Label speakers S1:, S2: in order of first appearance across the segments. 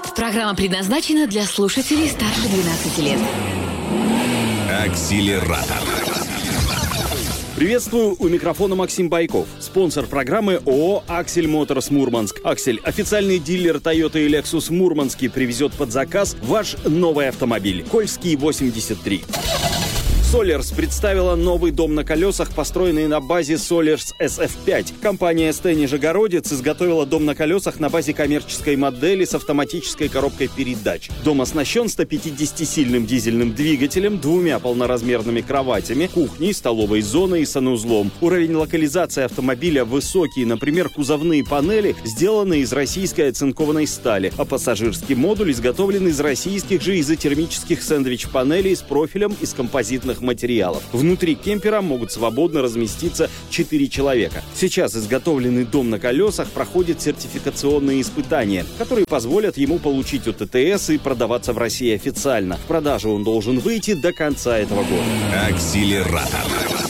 S1: Программа предназначена для слушателей старше 12 лет.
S2: Акселератор.
S3: Приветствую, у микрофона Максим Байков. Спонсор программы ООО «Аксель Моторс Мурманск». «Аксель» — официальный дилер Toyota и Lexus в Мурманске, привезет под заказ ваш новый автомобиль. Кольский, 83. Solers представила новый дом на колесах, построенный на базе Solers SF5. Компания СТ «Нижегородец» изготовила дом на колесах на базе коммерческой модели с автоматической коробкой передач. Дом оснащен 150-сильным дизельным двигателем, 2 полноразмерными кроватями, кухней, столовой зоной и санузлом. Уровень локализации автомобиля высокий, например, кузовные панели сделаны из российской оцинкованной стали, а пассажирский модуль изготовлен из российских же изотермических сэндвич-панелей с профилем из композитных материалов. Внутри кемпера могут свободно разместиться 4 человека. Сейчас изготовленный дом на колесах проходит сертификационные испытания, которые позволят ему получить УТТС и продаваться в России официально. В продажу он должен выйти до конца этого года.
S2: Акселератор.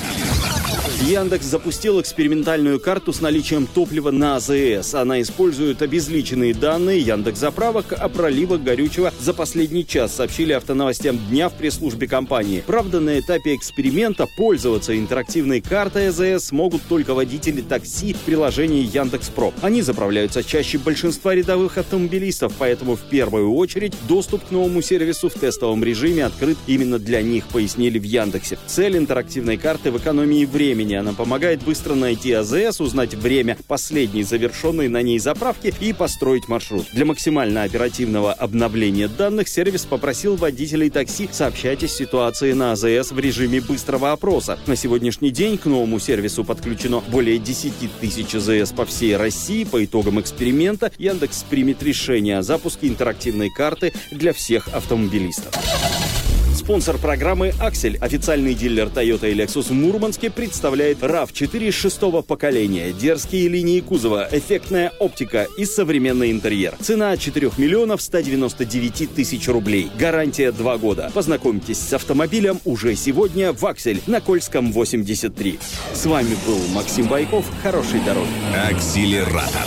S3: Яндекс запустил экспериментальную карту с наличием топлива на АЗС. Она использует обезличенные данные Яндекс.Заправок о проливах горючего за последний час, сообщили Автоновостям дня в пресс-службе компании. Правда, на этапе эксперимента пользоваться интерактивной картой АЗС могут только водители такси в приложении Яндекс.Про. Они заправляются чаще большинства рядовых автомобилистов, поэтому в первую очередь доступ к новому сервису в тестовом режиме открыт именно для них, пояснили в Яндексе. Цель интерактивной карты в экономии времени. Она помогает быстро найти АЗС, узнать время последней завершенной на ней заправки и построить маршрут. Для максимально оперативного обновления данных сервис попросил водителей такси сообщать о ситуации на АЗС в режиме быстрого опроса. На сегодняшний день к новому сервису подключено более 10 тысяч АЗС по всей России. По итогам эксперимента Яндекс примет решение о запуске интерактивной карты для всех автомобилистов. Спонсор программы «Аксель», официальный дилер Toyota и Lexus в Мурманске, представляет RAV4 6-го поколения. Дерзкие линии кузова, эффектная оптика и современный интерьер. Цена 4 миллионов 199 тысяч рублей. Гарантия 2 года. Познакомьтесь с автомобилем уже сегодня в «Аксель» на Кольском, 83. С вами был Максим Байков. Хорошей дороги.
S2: Акселератор.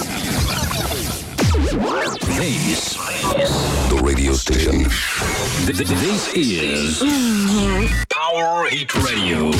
S2: The radio station.
S4: This is Power Hit Radio.